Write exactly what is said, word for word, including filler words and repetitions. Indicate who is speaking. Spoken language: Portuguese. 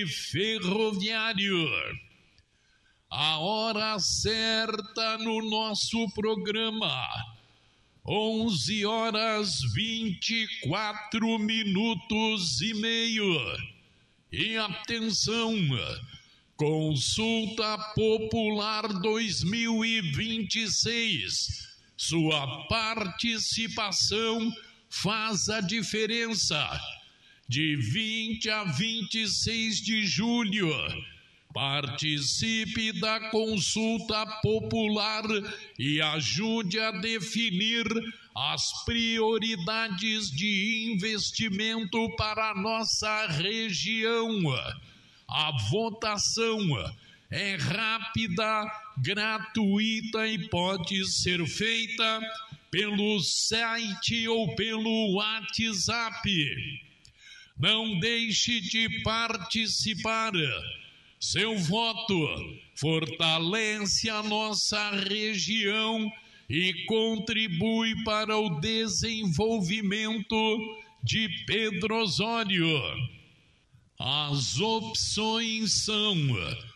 Speaker 1: ferroviário. A hora certa no nosso programa, onze horas vinte e quatro minutos e meio. E atenção, Consulta Popular dois mil e vinte e seis. Sua participação faz a diferença. De vinte a vinte e seis de julho, participe da consulta popular e ajude a definir as prioridades de investimento para a nossa região. A votação é rápida, gratuita e pode ser feita pelo site ou pelo WhatsApp. Não deixe de participar. Seu voto fortalece a nossa região e contribui para o desenvolvimento de Pedro Osório. As opções são